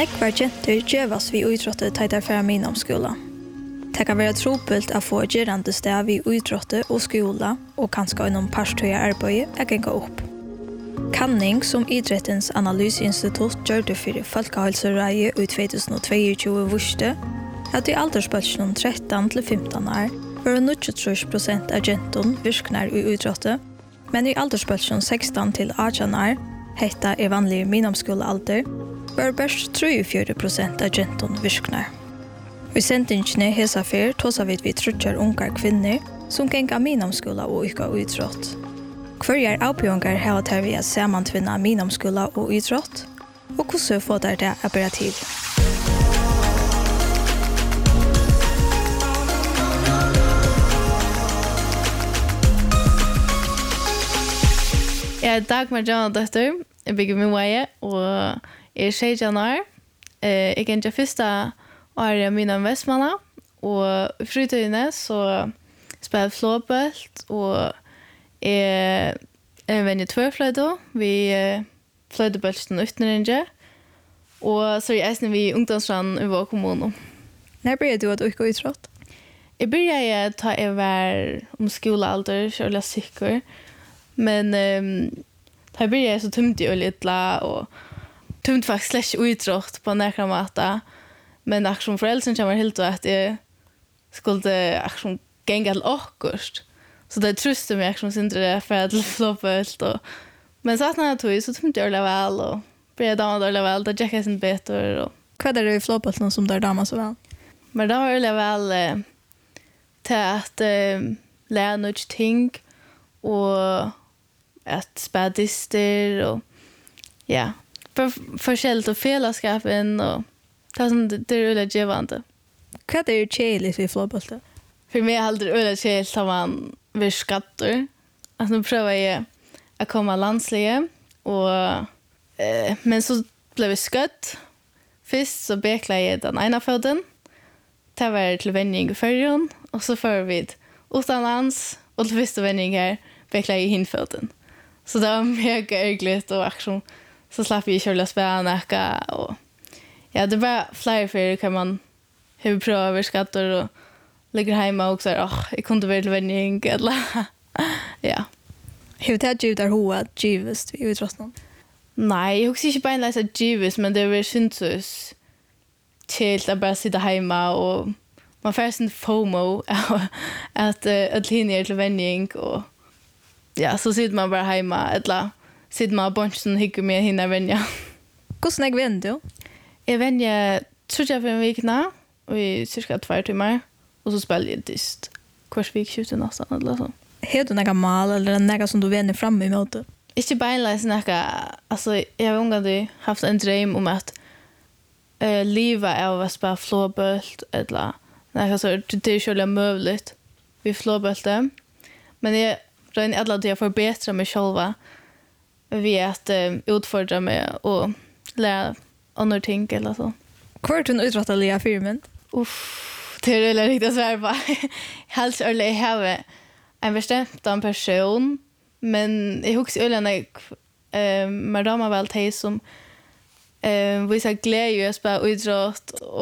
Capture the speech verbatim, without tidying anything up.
Nekvar jenter gjevas vi utrottet teitar fra minomskola. Det kan være trobult å få gerande sted vi utrottet og skola, og kanskje innom parstøya arbeid er genga opp. Kanning som Idrettens analyseinstitutt gjør det for Folkehelsereie i tjueto vurste, at i aldersbølgen tretton til femton år var nittiotre prosent av jentene virknar i utrottet, men i aldersbølgen sexton til arton år, hetta er vanlig minomskolealder, var best treogfjøruti prosent av jentene virknar. I sendingene hesa fer tåsa vid vi trutjar ungar kvinner som genga minomskola og ykka utrott. Hverjar avbjørngar hava ter vi at samantvinna minomskola og utrott, og hvordan få der det er bæra til. Jeg er Dagmar Janadøtter, jeg bygger min vei, og jeg er tjuetre år. Jeg er ikke første året min Vestmanna, og i fritidene så spiller jeg flåbølt, og jeg er venn i tvørfløyde, vi fløydebølten utenringer, og så er jeg vi i ungdomsstranden i vår kommune. Når blir du at du ikke utrott? Jeg begynner å ta jeg var om skolealder, kjørlig sikker, men um, da begynner jeg så tømte jeg litt, og tømte faktisk slett utrott på nærkere måte, men akkurat foreldrene kommer helt til at jeg skulle akkurat genge til akkurat. Så det trøste meg akkurat sin det for at det flåpelt. Og... Men så at når jeg tog, så tømte jeg ordentlig vel, og ble damer ordentlig vel, da gikk jeg sin bedre. Og... Hva er det i flåpelt noen som der damer så vel? Men da var ordentlig vel eh, til at eh, lære noe ting, og at spadister, og ja, for, forskjellig til fellesskapen, og det er sånn, det er øyelig givende. Hva er det kjeilig i flåpeltet? For meg er det øyelig kjeilig til man vil skatter. Altså, nå prøver jeg å komme landslige, og, eh, men så ble vi skøtt. Først så bekla jeg den ene føden. Det var til vending i førjen, og så fører vi utenlands, og til første vending her bekla jeg hinføden. Så det var mega ærgerligt, og akkurat så slapp jeg kjøle spennende, og ja, det var flere ferier kan man heve prøve over skatter og ligger hjemme og sier, åh, jeg kunne være til vending, eller ja. Hur det givet er hoa givest i utrottene? Nei, jeg husker ikke bare en lese givest, men det var syntes til å bare sitte hjemme, og man får sin FOMO at uh, linjer er til vending, og ja, så sitter man bare hjemme, eller sitter man og bunchen hikker med henne venner. Hvordan er venn du? Jeg venner tror jeg for en vikene, og i cirka tvær timer, og så spiller jeg dyst. Hver vik skjuter nesten, eller sånn. Har du noe mal, eller noe som du venner frem i måte? Ikke beinleis noe, altså, jeg har ungene haft en drøm om at uh, livet er å spille flåbølt, eller noe så det er ikke mulig vi flåbøltet. Men jeg røyner alle til å forbedre meg selv ved at uh, utfordre meg og lære andre ting eller så. Hva er du utrottet lia firmen? Uff, det er veldig riktig svar på. Helst er det jeg har en bestemt person, men jeg husker øyne jeg uh, med damer vel til som uh, viser glede i å spille utrott